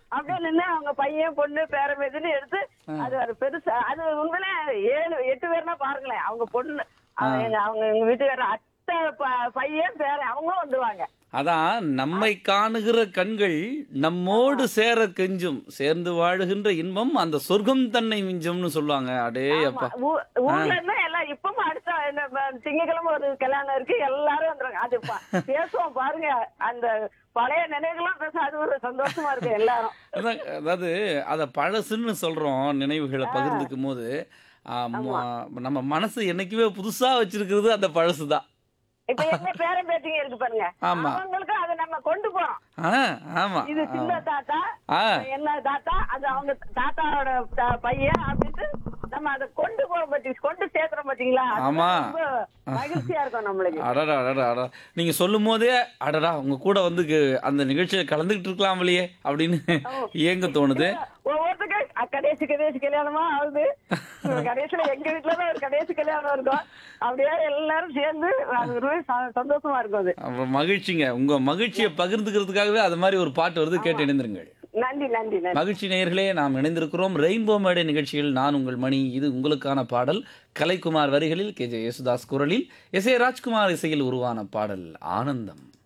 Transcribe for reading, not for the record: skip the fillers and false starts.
அப்படியே நின்னு அவங்க பையன் பொண்ணு பேர பேத்தின்னு எடுத்து அது ஒரு பெருசா அது உண்மையிலே 7 8 பேர்னா பாருங்களேன். அவங்க பொண்ணு எங்க வீட்டுக்கார அத்தை பையன் பேர அவங்களும் வந்துருவாங்க. அதான் நம்மை காணுகிற கண்கள் நம்மோடு சேர கெஞ்சும், சேர்ந்து வாழுகின்ற இன்பம் அந்த சொர்க்கம் தன்னை மிஞ்சும்னு சொல்லுவாங்க. அடே ஆமா. அப்பா. ஊர்ல இருந்தா எல்லாம் இப்பவும் அடுத்த திங்கக்கிழமை ஒரு கல்யாணம் இருக்கு, எல்லாரும் வந்துருவாங்க. அது பேசுவோம் பாருங்க, அந்த பழைய நினைவுகள்லாம் பேச அது ஒரு சந்தோஷமா இருக்கு எல்லாரும். அதாவது அதை பழசுன்னு சொல்றோம் நினைவுகளை பகிர்ந்துக்கும் போது. நம்ம மனசு என்னைக்குமே புதுசா வச்சிருக்கிறது அந்த பழசுதான். இப்ப எங்க பேரன் பேத்திங்க இருக்கு பாருங்க, அவங்களுக்கு அதை நம்ம கொண்டு போறோம். ஆமா, இது சின்ன தாத்தா என்ன தாத்தா, அது அவங்க தாத்தாவோட பையன் அப்படின்ட்டு நம்ம அதை கொண்டு போறோம், கொண்டு சேர்க்கிறோம் பாத்தீங்களா? ஆமா, மகிழ்ச்சியா இருக்கும் நம்மளுக்கு. அடடா அடடா அடடா, நீங்க சொல்லும் போதே அடடா உங்க கூட வந்து அந்த நிகழ்ச்சியில கலந்துகிட்டு இருக்கலாம் இல்லையே அப்படின்னு ஏங்க தோணுது. ஒவ்வொருத்தருக்கு கடைசி கல்யாணமா ஆகுது. கடைசியில எங்க வீட்டுலதான் ஒரு கடைசி கல்யாணம் இருக்கும். அப்படியே எல்லாரும் சேர்ந்து சந்தோஷமா இருக்கும். அது மகிழ்ச்சிங்க. உங்க மகிழ்ச்சியை பகிர்ந்துக்கிறதுக்காகவே அது மாதிரி ஒரு பாட்டு வருது, கேட்டு இணைந்திருங்கள். நன்றி நன்றி. மகிழ்ச்சி நேயர்களே, நாம் இணைந்திருக்கிறோம் ரெயின்போ மேடை நிகழ்ச்சியில். நான் உங்கள் மணி. இது உங்களுக்கான பாடல். கலைக்குமார் வரிகளில், KJ யேசுதாஸ் குரலில், எஸ் ஏ ராஜ்குமார் இசையில் உருவான பாடல் ஆனந்தம்.